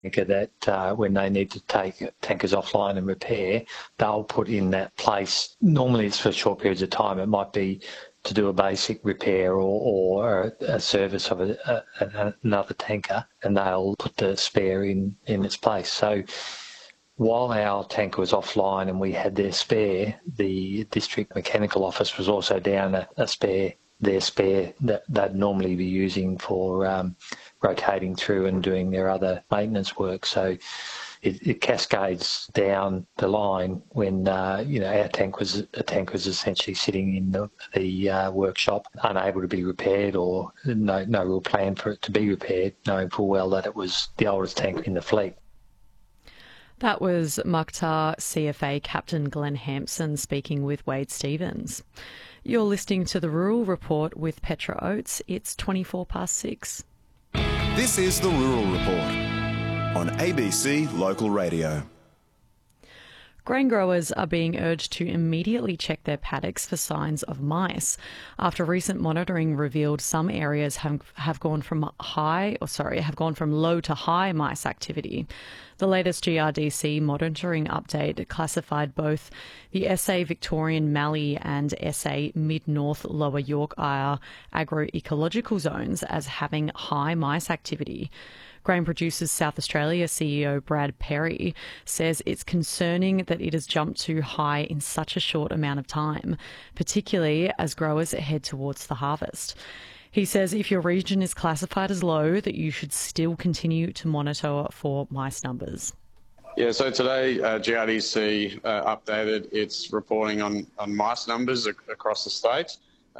that when they need to take tankers offline and repair, they'll put in that place. Normally it's for short periods of time. It might be to do a basic repair or a service of another tanker, and they'll put the spare in its place. So while our tanker was offline and we had their spare, the district mechanical office was also down a spare, their spare that they'd normally be using for rotating through and doing their other maintenance work. So it cascades down the line when our tank was essentially sitting in the workshop, unable to be repaired, or no real plan for it to be repaired, knowing full well that it was the oldest tank in the fleet. That was Mukhtar CFA Captain Glenn Hampson speaking with Wade Stevens. You're listening to the Rural Report with Petra Oates. It's 6:24. This is the Rural Report on ABC Local Radio. Grain growers are being urged to immediately check their paddocks for signs of mice after recent monitoring revealed some areas have gone from low to high mice activity. The latest GRDC monitoring update classified both the SA Victorian Mallee and SA Mid-North Lower Yorkshire agroecological zones as having high mice activity. Grain Producers South Australia CEO Brad Perry says it's concerning that it has jumped too high in such a short amount of time, particularly as growers head towards the harvest. He says if your region is classified as low, that you should still continue to monitor for mice numbers. Yeah, so today GRDC updated its reporting on mice numbers across the state.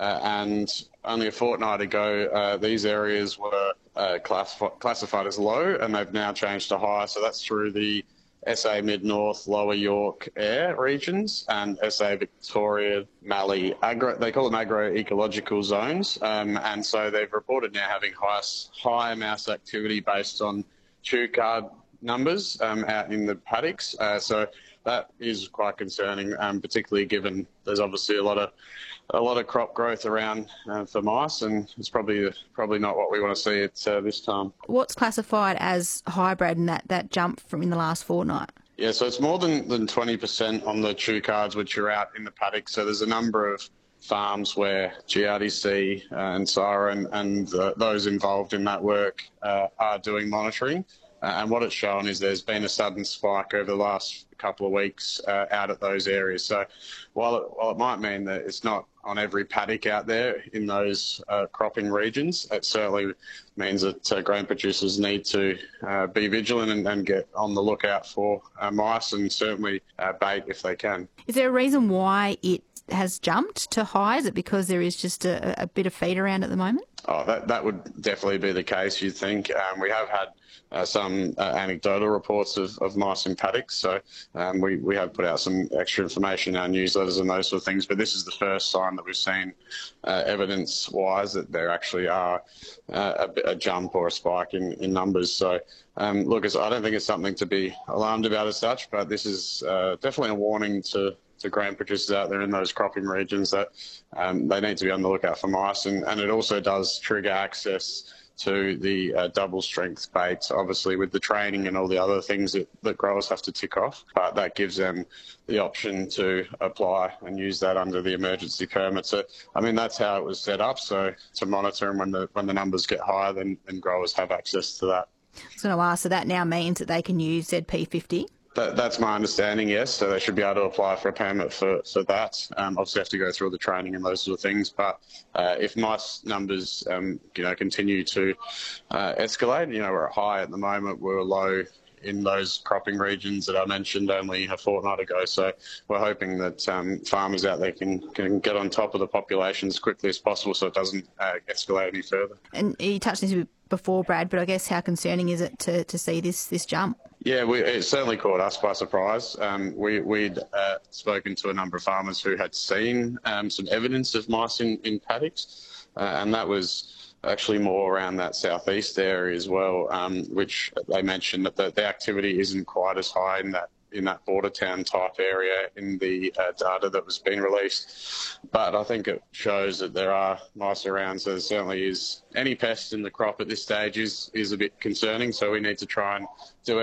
And only a fortnight ago, these areas were classified as low, and they've now changed to high. So that's through the SA Mid-North, Lower York Air regions and SA Victoria Mallee. They call them agroecological zones. And so they've reported now having high mouse activity based on chew card numbers out in the paddocks. So that is quite concerning, particularly given there's obviously a lot of crop growth around for mice, and it's probably not what we want to see at this time. What's classified as hybrid in that jump from in the last fortnight? Yeah, so it's more than 20% on the chew cards which are out in the paddock. So there's a number of farms where GRDC and SIRA and those involved in that work are doing monitoring. And what it's shown is there's been a sudden spike over the last couple of weeks out at those areas. So while it might mean that it's not on every paddock out there in those cropping regions, it certainly means that grain producers need to be vigilant and get on the lookout for mice, and certainly bait if they can. Is there a reason why it has jumped to high? Is it because there is just a bit of feed around at the moment? Oh, that would definitely be the case, you'd think. We have had some anecdotal reports of mice in paddocks, so we have put out some extra information in our newsletters and those sort of things, but this is the first sign that we've seen evidence-wise that there actually are a jump or a spike in numbers. So, look, I don't think it's something to be alarmed about as such, but this is definitely a warning to grain producers out there in those cropping regions that they need to be on the lookout for mice, and it also does trigger access to the double strength bait, obviously with the training and all the other things that growers have to tick off, but that gives them the option to apply and use that under the emergency permit. So, I mean, that's how it was set up, so to monitor, and when the numbers get higher, then growers have access to that. I was going to ask, so that now means that they can use ZP50? That's my understanding, yes. So they should be able to apply for a permit for that. Obviously have to go through all the training and those sort of things. But if mice numbers, continue to escalate, we're high at the moment, we're low in those cropping regions that I mentioned only a fortnight ago. So we're hoping that farmers out there can get on top of the population as quickly as possible so it doesn't escalate any further. And you touched on this before, Brad, but I guess how concerning is it to see this jump? Yeah, it certainly caught us by surprise. We'd spoken to a number of farmers who had seen some evidence of mice in paddocks, and that was actually more around that southeast area as well, which they mentioned that the activity isn't quite as high in that in that border town type area in the data that was being released. But I think it shows that there are mice around, so there certainly is. Any pest in the crop at this stage is a bit concerning, so we need to try and do